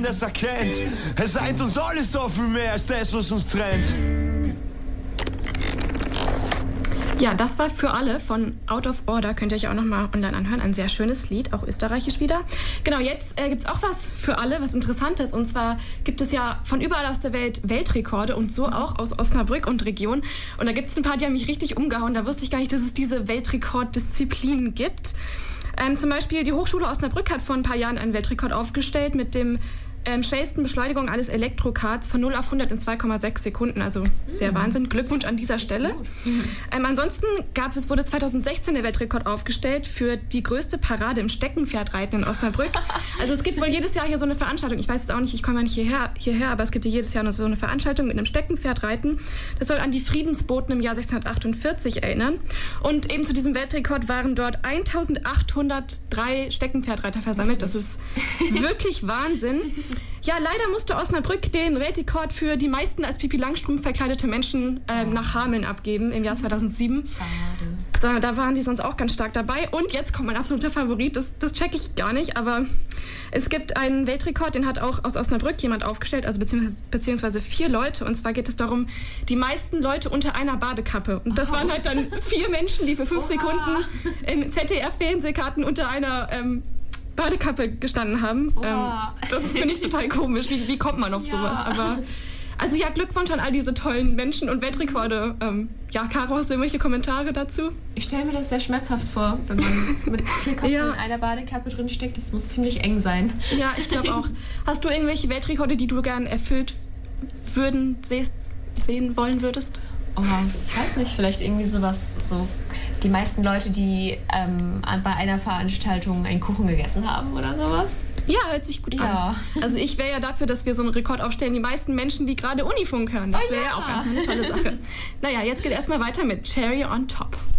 niemand es erkennt. Es eint uns alles so viel mehr als das, was uns trennt. Ja, das war Für alle von Out of Order. Könnt ihr euch auch nochmal online anhören. Ein sehr schönes Lied, auch österreichisch wieder. Genau, jetzt gibt's auch was für alle, was Interessantes. Und zwar gibt es ja von überall aus der Welt Weltrekorde und so auch aus Osnabrück und Region. Und da gibt's ein paar, die haben mich richtig umgehauen. Da wusste ich gar nicht, dass es diese Weltrekorddisziplinen gibt. Zum Beispiel die Hochschule Osnabrück hat vor ein paar Jahren einen Weltrekord aufgestellt mit dem schnellsten Beschleunigung eines Elektrokarts von 0 auf 100 in 2,6 Sekunden. Also sehr Wahnsinn. Glückwunsch an dieser Stelle. Ansonsten wurde 2016 der Weltrekord aufgestellt für die größte Parade im Steckenpferdreiten in Osnabrück. Also es gibt wohl jedes Jahr hier so eine Veranstaltung. Ich weiß es auch nicht, ich komme ja nicht hierher, aber es gibt hier jedes Jahr noch so eine Veranstaltung mit einem Steckenpferdreiten. Das soll an die Friedensboten im Jahr 1648 erinnern. Und eben zu diesem Weltrekord waren dort 1803 Steckenpferdreiter versammelt. Das ist wirklich Wahnsinn. Ja, leider musste Osnabrück den Weltrekord für die meisten als Pippi Langstrumpf verkleidete Menschen nach Hameln abgeben im Jahr 2007. Schade. Da waren die sonst auch ganz stark dabei. Und jetzt kommt mein absoluter Favorit, das checke ich gar nicht, aber es gibt einen Weltrekord, den hat auch aus Osnabrück jemand aufgestellt, also beziehungsweise 4 Leute. Und zwar geht es darum, die meisten Leute unter einer Badekappe. Und das waren halt dann 4 Menschen, die für 5 Sekunden im ZDF-Fernsehkarten unter einer Badekappe gestanden haben. Das finde ich total komisch. Wie kommt man auf sowas? Aber also ja, Glückwunsch an all diese tollen Menschen und Weltrekorde. Caro, hast du irgendwelche Kommentare dazu? Ich stelle mir das sehr schmerzhaft vor, wenn man mit 4 Köpfen in einer Badekappe drin steckt. Das muss ziemlich eng sein. Ja, ich glaube auch. Hast du irgendwelche Weltrekorde, die du gern erfüllt sehen wollen würdest? Oh, ich weiß nicht, vielleicht irgendwie sowas, so die meisten Leute, die bei einer Veranstaltung einen Kuchen gegessen haben oder sowas. Ja, hört sich gut an. Also ich wäre ja dafür, dass wir so einen Rekord aufstellen, die meisten Menschen, die gerade Unifunk hören. Das wäre ja auch ganz eine tolle Sache. Naja, jetzt geht erstmal weiter mit Cherry on Top.